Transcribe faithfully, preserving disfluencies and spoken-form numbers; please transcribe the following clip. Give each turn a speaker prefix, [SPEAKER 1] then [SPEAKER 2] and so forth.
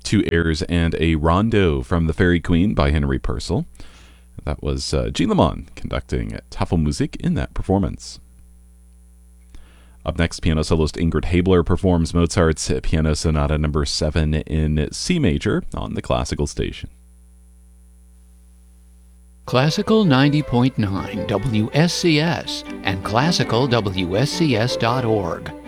[SPEAKER 1] two airs and a rondo from The Fairy Queen by Henry Purcell. That was uh, Jean Lemon conducting Tafelmusik in that performance. Up next, piano soloist Ingrid Habler performs Mozart's Piano Sonata number seven in C major on the Classical Station.
[SPEAKER 2] Classical ninety point nine W S C S and classical W S C S dot org.